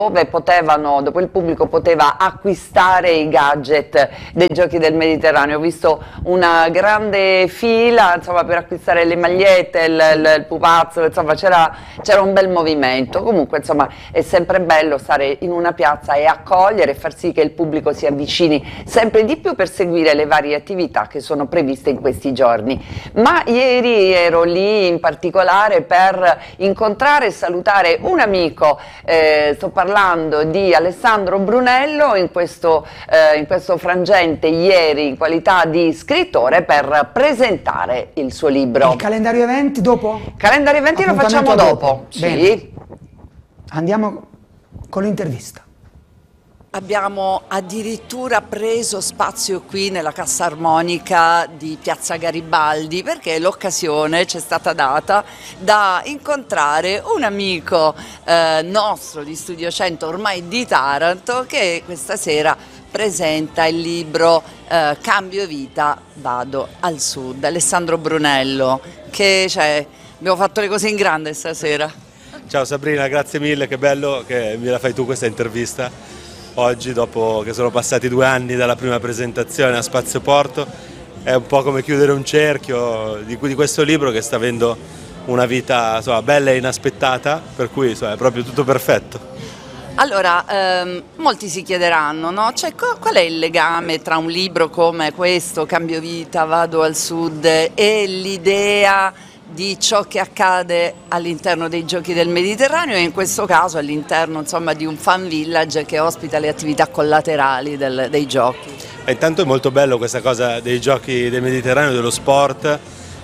dove il pubblico poteva acquistare i gadget dei Giochi del Mediterraneo. Ho visto una grande fila, insomma, per acquistare le magliette, il pupazzo, insomma c'era un bel movimento. Comunque, insomma, è sempre bello stare in una piazza e accogliere e far sì che il pubblico si avvicini sempre di più per seguire le varie attività che sono previste in questi giorni. Ma ieri ero lì in particolare per incontrare e salutare un amico, sto parlando di Alessandro Brunello in questo frangente ieri in qualità di scrittore per presentare il suo libro. Il calendario eventi dopo? Il calendario eventi lo facciamo dopo. Sì. Andiamo con l'intervista. Abbiamo addirittura preso spazio qui nella Cassa Armonica di Piazza Garibaldi perché l'occasione ci è stata data da incontrare un amico nostro di Studio 100, ormai di Taranto, che questa sera presenta il libro Cambio vita, vado al sud. Alessandro Brunello, abbiamo fatto le cose in grande stasera. Ciao Sabrina, grazie mille, che bello che me la fai tu questa intervista. Oggi, dopo che sono passati 2 anni dalla prima presentazione a Spazio Porto, è un po' come chiudere un cerchio di questo libro che sta avendo una vita, insomma, bella e inaspettata, per cui, insomma, è proprio tutto perfetto. Allora, molti si chiederanno, no? Qual è il legame tra un libro come questo, Cambio vita, vado al sud, e l'idea di ciò che accade all'interno dei Giochi del Mediterraneo e in questo caso all'interno, insomma, di un fan village che ospita le attività collaterali dei Giochi. Intanto è molto bello questa cosa dei Giochi del Mediterraneo, dello sport,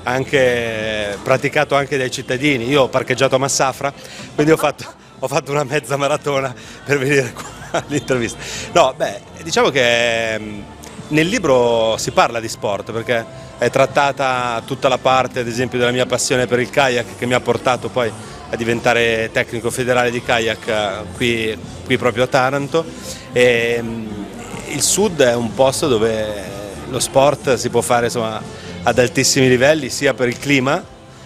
anche praticato anche dai cittadini. Io ho parcheggiato a Massafra, quindi ho fatto una mezza maratona per venire qua all'intervista. No, diciamo che nel libro si parla di sport perché è trattata tutta la parte, ad esempio, della mia passione per il kayak, che mi ha portato poi a diventare tecnico federale di kayak qui proprio a Taranto. E il sud è un posto dove lo sport si può fare, insomma, ad altissimi livelli, sia per il clima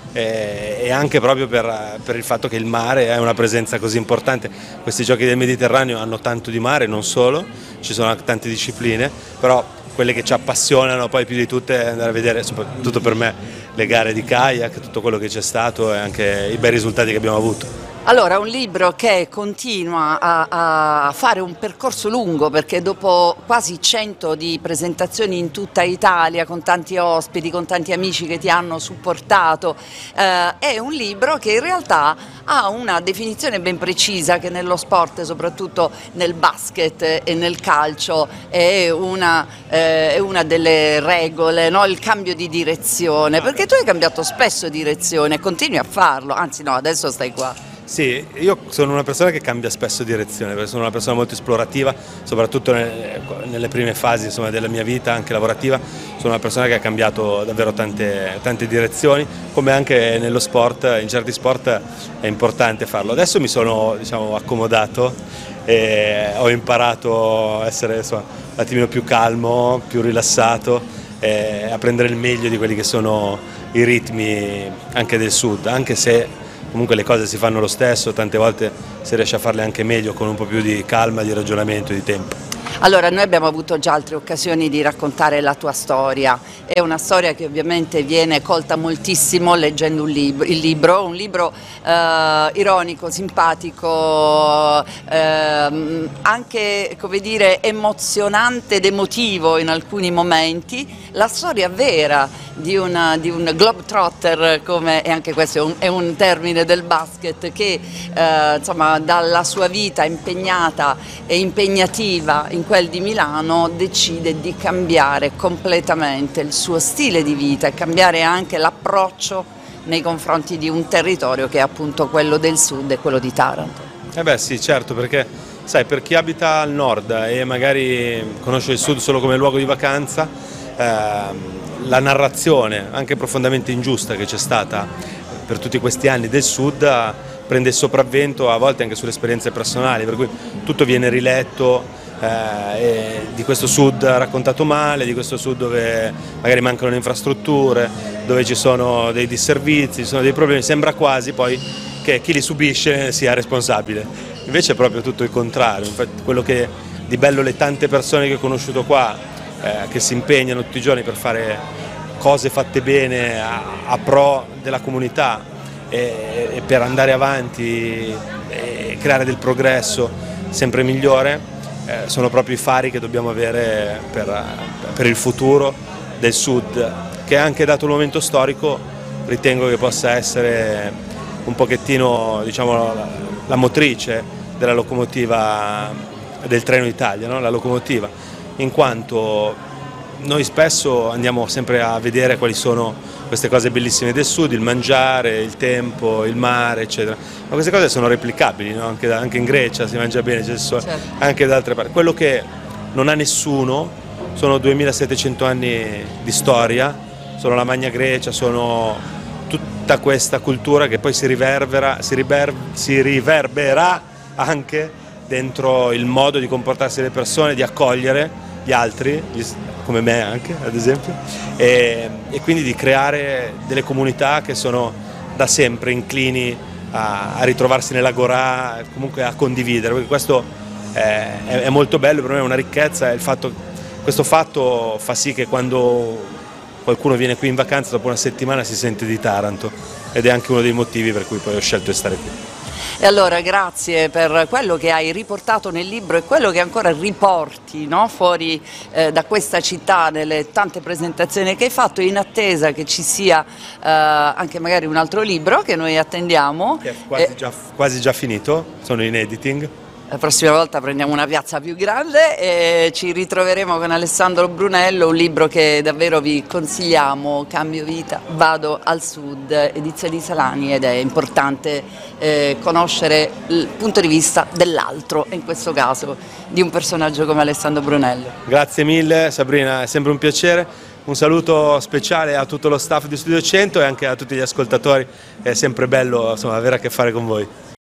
e anche proprio per il fatto che il mare è una presenza così importante. Questi Giochi del Mediterraneo hanno tanto di mare, non solo, ci sono tante discipline, però quelle che ci appassionano poi più di tutte è andare a vedere, soprattutto per me, le gare di kayak, tutto quello che c'è stato e anche i bei risultati che abbiamo avuto. Allora, un libro che continua a fare un percorso lungo, perché dopo quasi 100 di presentazioni in tutta Italia, con tanti ospiti, con tanti amici che ti hanno supportato, è un libro che in realtà ha una definizione ben precisa, che nello sport, soprattutto nel basket e nel calcio, è una delle regole, no? Il cambio di direzione, perché tu hai cambiato spesso direzione, continui a farlo, anzi no, adesso stai qua. Sì, io sono una persona che cambia spesso direzione, perché sono una persona molto esplorativa, soprattutto nelle prime fasi, insomma, della mia vita, anche lavorativa. Sono una persona che ha cambiato davvero tante direzioni, come anche nello sport, in certi sport è importante farlo. Adesso mi sono, diciamo, accomodato e ho imparato a essere, insomma, un attimino più calmo, più rilassato, a prendere il meglio di quelli che sono i ritmi anche del sud, anche se comunque le cose si fanno lo stesso, tante volte si riesce a farle anche meglio con un po' più di calma, di ragionamento, di tempo. Allora, noi abbiamo avuto già altre occasioni di raccontare la tua storia, è una storia che ovviamente viene colta moltissimo leggendo un libro ironico, simpatico, anche, come dire, emozionante ed emotivo in alcuni momenti, la storia vera di un globetrotter, come, e anche questo è un termine del basket, che insomma, dalla sua vita impegnata e impegnativa in quel di Milano decide di cambiare completamente il suo stile di vita e cambiare anche l'approccio nei confronti di un territorio che è appunto quello del sud e quello di Taranto. Sì, certo, perché sai, per chi abita al nord e magari conosce il sud solo come luogo di vacanza, la narrazione anche profondamente ingiusta che c'è stata per tutti questi anni del sud prende il sopravvento, a volte anche sulle esperienze personali, per cui tutto viene riletto, di questo sud raccontato male, di questo sud dove magari mancano le infrastrutture, dove ci sono dei disservizi, ci sono dei problemi. Sembra quasi poi che chi li subisce sia responsabile. invece è proprio tutto il contrario. Infatti, quello che di bello le tante persone che ho conosciuto qua, che si impegnano tutti i giorni per fare cose fatte bene a pro della comunità e per andare avanti e creare del progresso sempre migliore, sono proprio i fari che dobbiamo avere per il futuro del Sud, che anche dato il momento storico ritengo che possa essere un pochettino, diciamo, la motrice della locomotiva del Treno Italia, no? La locomotiva, in quanto noi spesso andiamo sempre a vedere quali sono queste cose bellissime del Sud, il mangiare, il tempo, il mare, eccetera, ma queste cose sono replicabili, no? Anche in Grecia si mangia bene, certo, anche da altre parti. Quello che non ha nessuno sono 2700 anni di storia, sono la Magna Grecia, sono tutta questa cultura che poi si riverbera anche dentro il modo di comportarsi delle persone, di accogliere gli altri, come me anche ad esempio, e quindi di creare delle comunità che sono da sempre inclini a ritrovarsi nell'agorà, comunque a condividere, perché questo è molto bello, per me è una ricchezza, questo fatto fa sì che quando qualcuno viene qui in vacanza dopo una settimana si sente di Taranto, ed è anche uno dei motivi per cui poi ho scelto di stare qui. E allora grazie per quello che hai riportato nel libro e quello che ancora riporti, no? Fuori da questa città nelle tante presentazioni che hai fatto, in attesa che ci sia anche magari un altro libro che noi attendiamo. Che è quasi già finito, sono in editing. La prossima volta prendiamo una piazza più grande e ci ritroveremo con Alessandro Brunello, un libro che davvero vi consigliamo, Cambio vita, vado al Sud, edizioni Salani, ed è importante conoscere il punto di vista dell'altro, in questo caso di un personaggio come Alessandro Brunello. Grazie mille Sabrina, è sempre un piacere, un saluto speciale a tutto lo staff di Studio 100 e anche a tutti gli ascoltatori, è sempre bello, insomma, avere a che fare con voi.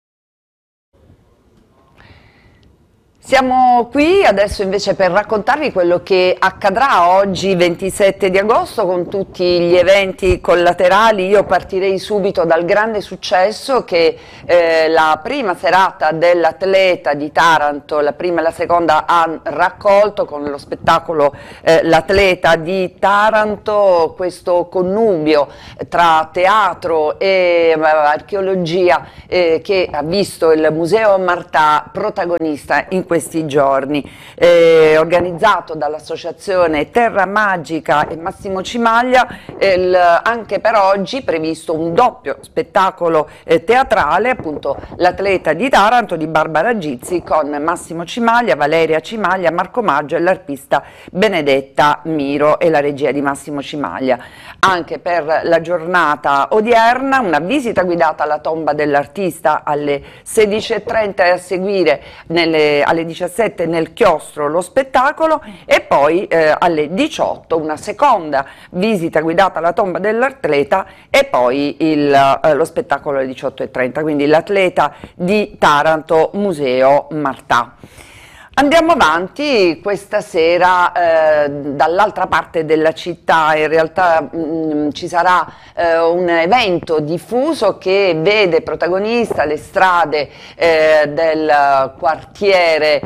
Siamo qui adesso invece per raccontarvi quello che accadrà oggi 27 di agosto con tutti gli eventi collaterali. Io partirei subito dal grande successo che la prima serata dell'Atleta di Taranto, la prima e la seconda, ha raccolto con lo spettacolo L'Atleta di Taranto, questo connubio tra teatro e archeologia che ha visto il Museo Martà protagonista in questi giorni, organizzato dall'associazione Terra Magica e Massimo Cimaglia. Anche per oggi previsto un doppio spettacolo teatrale, appunto L'Atleta di Taranto di Barbara Gizzi con Massimo Cimaglia, Valeria Cimaglia, Marco Maggio e l'arpista Benedetta Miro e la regia di Massimo Cimaglia. Anche per la giornata odierna una visita guidata alla tomba dell'artista alle 16:30 e a seguire alle 17 nel chiostro lo spettacolo, e poi alle 18 una seconda visita guidata alla tomba dell'atleta e poi lo spettacolo alle 18:30, quindi L'Atleta di Taranto, Museo Martà. Andiamo avanti questa sera dall'altra parte della città. In realtà ci sarà un evento diffuso che vede protagonista le strade del quartiere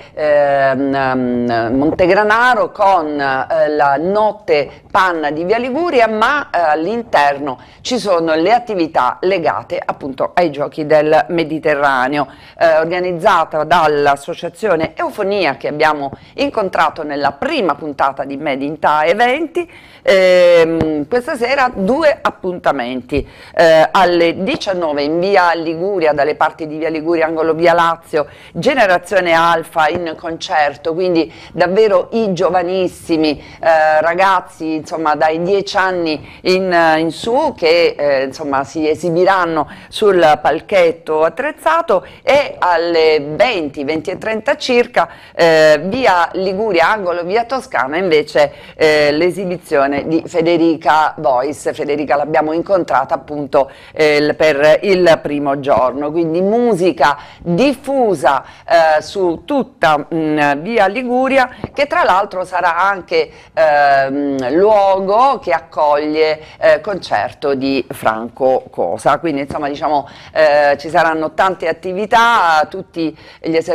Montegranaro con la notte panna di Via Liguria, ma all'interno ci sono le attività legate appunto ai Giochi del Mediterraneo, organizzata dall'associazione Eufonia che abbiamo incontrato nella prima puntata di Made in Ta Eventi. Questa sera due appuntamenti, alle 19 in Via Liguria, dalle parti di Via Liguria angolo Via Lazio, Generazione Alfa in concerto, quindi davvero i giovanissimi ragazzi, insomma dai 10 anni in su, che insomma si esibiranno sul palchetto attrezzato, e alle 20:30 circa via Liguria, angolo via Toscana, invece l'esibizione di Federica Voice. Federica l'abbiamo incontrata appunto per il primo giorno, quindi musica diffusa su tutta via Liguria, che tra l'altro sarà anche luogo che accoglie concerto di Franco Cosa, quindi insomma diciamo ci saranno tante attività, tutti gli esercizi